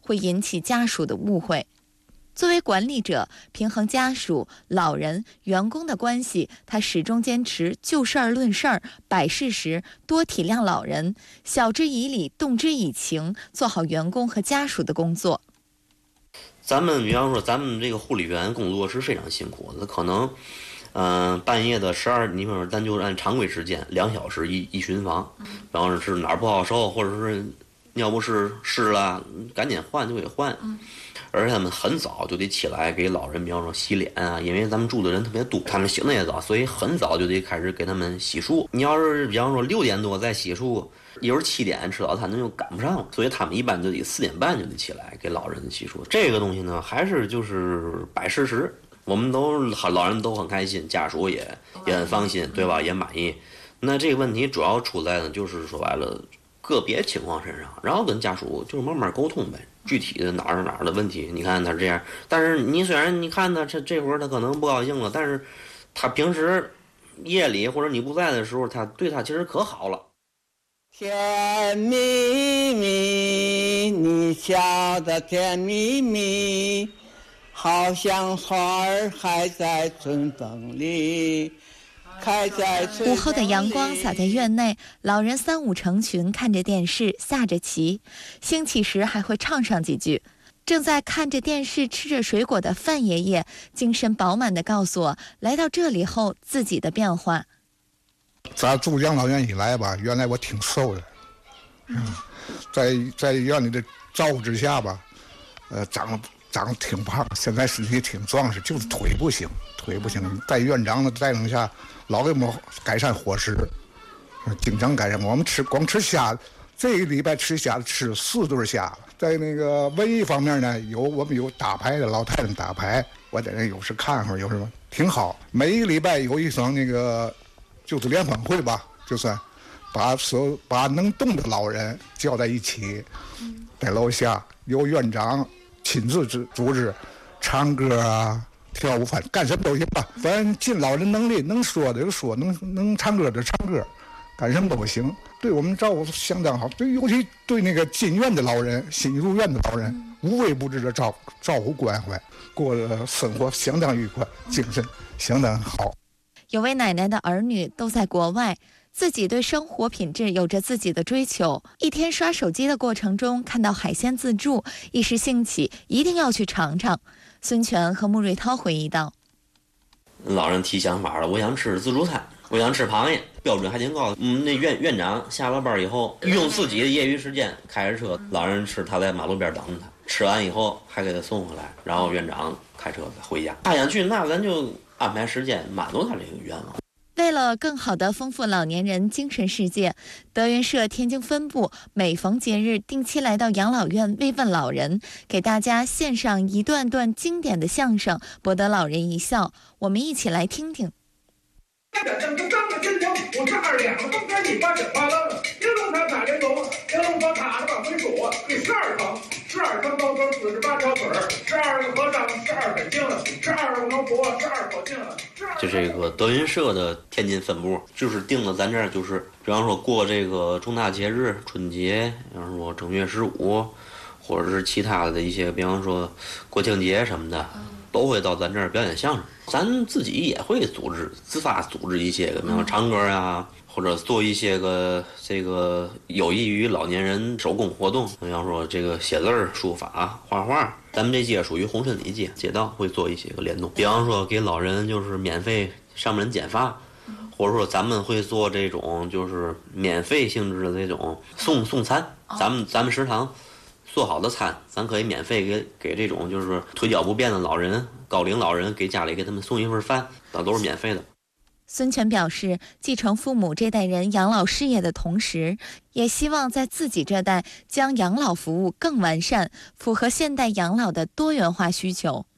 会引起家属的误会。作为管理者，平衡家属、老人、员工的关系，他始终坚持就事儿论事儿，摆事实，多体谅老人，晓之以理，动之以情，做好员工和家属的工作。 咱们比方说，咱们这个护理员工作是非常辛苦的，可能，半夜的12，你比方说，咱就按常规时间2小时一巡房，比方说是哪儿不好受，或者是尿不湿了，赶紧换就给换。而且他们很早就得起来给老人，比方说洗脸啊，因为咱们住的人特别多，他们醒的也早，所以很早就得开始给他们洗漱。你要是比方说6点多再洗漱，一会儿7点吃早餐，那就赶不上了，所以他们一般就得4点半就得起来给老人洗漱。这个东西呢，还是就是摆事实，我们都老人都很开心，家属也很放心，对吧？也满意。那这个问题主要出在呢，就是说白了个别情况身上，然后跟家属就是慢慢沟通呗。具体的哪儿的问题，你看他这样，但是你虽然你看他这会儿他可能不高兴了，但是他平时夜里或者你不在的时候，他对他其实可好了。 甜蜜蜜，你笑得甜蜜蜜，好像花儿开在春风里。 午后的阳光洒在院内，老人3、5成群看着电视，下着棋，兴起时还会唱上几句。正在看着电视吃着水果的范爷爷精神饱满地告诉我，来到这里后自己的变化。 咱住养老院以来吧，原来我挺瘦的，在院里的照顾之下吧，长得挺胖，现在身体挺壮实，就是腿不行。在院长的带领下，老给我们改善伙食，经常改善。我们光吃虾，这个礼拜吃虾吃4顿虾了。在那个文艺方面呢，我们有打牌的，老太太打牌，我在那有时看会儿，有什么挺好。每一个礼拜有一场那个就是联欢会吧，就算把能动的老人叫在一起，在楼下由院长亲自组织唱歌啊。跳舞，反正干什么都行吧，反正尽老人能力，能说的就说，能唱歌的唱歌，干什么都行。对我们照顾相当好，对，尤其对那个进院的老人、新入院的老人，无微不至的照顾关怀，过的生活相当愉快，精神相当好。 有位奶奶的儿女都在国外，自己对生活品质有着自己的追求。一天刷手机的过程中，看到海鲜自助，一时兴起，一定要去尝尝。孙权和穆瑞涛回忆道：“ 老人提想法了，我想吃自助餐，我想吃螃蟹，标准还挺高。那院长下了班以后，用自己的业余时间开着车，老人吃，他在马路边等着他，吃完以后还给他送回来，然后院长开车回家。他想去，那咱就安排时间满足他这个愿望。” 为了更好地丰富老年人精神世界，德云社天津分部每逢节日定期来到养老院慰问老人，给大家献上一段段经典的相声，博得老人一笑。我们一起来听听。 我是2两，东边你8点8愣，银龙潭打连龙，银龙宝塔的往回数，第12层，12层高僧48条腿，12个和尚12本经，12个能佛12口径。 就这个德云社的天津分部，就是定了咱这儿，就是比方说过这个重大节日，春节，比方说正月15，或者是其他的一些，比方说国庆节什么的。都会到咱这儿表演相声，咱自己也会自发组织一些个，比方唱歌啊，或者做一些个这个有益于老年人手工活动，比方说这个写字儿、书法、画画。咱们这街属于红参里街，街道会做一些个联动，比方说给老人就是免费上门剪发，或者说咱们会做这种就是免费性质的这种送餐，咱们食堂。做好的餐，咱可以免费给这种就是腿脚不便的老人、高龄老人给家里给他们送一份饭，那都是免费的。 孙权表示，继承父母这代人养老事业的同时，也希望在自己这代将养老服务更完善，符合现代养老的多元化需求。